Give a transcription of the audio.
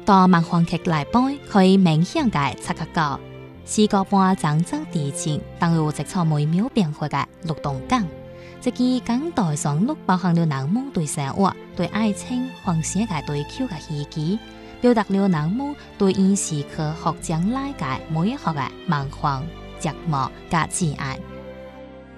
到漫画劇來背，可以明顯嘅察覺到視覺般真正地情，當有一場微妙變化嘅律動感。這支講台上錄包含了人們對生活、對愛情、幻想嘅追求嘅希冀，表達了人們對現時科學將來嘅每一項嘅夢幻、寂寞、加自愛。